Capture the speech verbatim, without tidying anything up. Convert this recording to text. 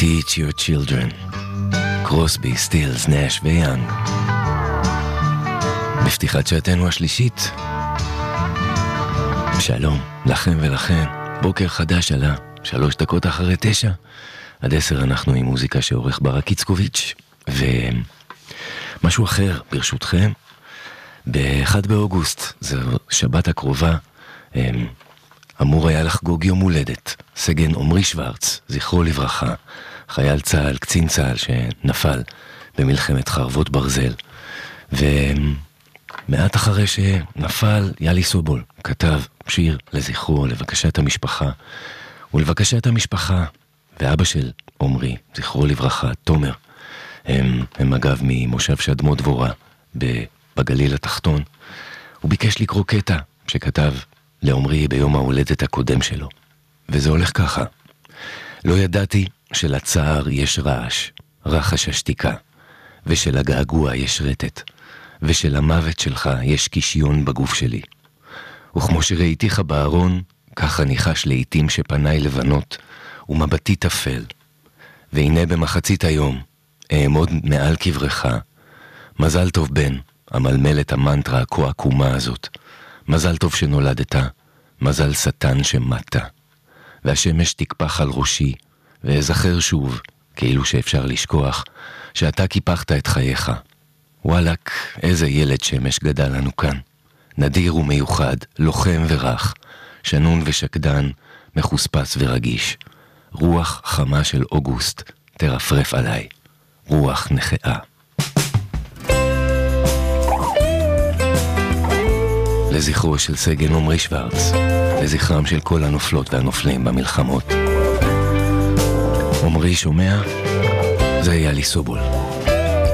Teach your children. קרוסבי, סטילס, נש ויאנג. בפתיחת שעתנו השלישית. שלום לכם ולכן. בוקר חדש עלה, שלוש דקות אחרי תשע. עד עשר אנחנו עם מוזיקה שעורך ברק איצקוביץ'. ומשהו אחר, ברשותכם. באחד באוגוסט, זו שבת הקרובה, אמור היה לחגוג יום הולדת. סגן עומרי שוורץ, זכרו לברכה, חייל צה"ל, קצין צה"ל שנפל במלחמת חרבות ברזל. ומעט אחרי שנפל, יאלי סובול כתב שיר לזכרו, לבקשת המשפחה. ולבקשת המשפחה, ואבא של עומרי, זכרו לברכה, תומר, הם, הם אגב ממושב שדמות דבורה בגליל התחתון. הוא ביקש לקרוא קטע שכתב לעומרי ביום ההולדת הקודם שלו. וזה הולך ככה: לא ידעתי שלצער יש רעש, רחש השתיקה, ושל הגעגוע יש רטט, ושל המוות שלך יש קישיון בגוף שלי. וכמו שראיתיך בארון, ככה ניחש לעתים שפניי לבנות, ומבטי תפל. והנה במחצית היום, אעמוד מעל קברך. מזל טוב בן, המלמל את המנטרה הכה עקומה הזאת. מזל טוב שנולדת, מזל שטן שמתה. והשמש תקפח על ראשי, ואזכר שוב, כאילו שאפשר לשכוח, שאתה קיפחת את חייך. וואלק, איזה ילד שמש גדל לנו כאן. נדיר ומיוחד, לוחם ורך, שנון ושקדן, מחוספס ורגיש. רוח חמה של אוגוסט תרפרף עליי, רוח נחאה. לזכרו של סגן עומרי שוורץ, לזכרם של כל הנופלות והנופלים במלחמות. עומרי שומע, זה יאלי סובול.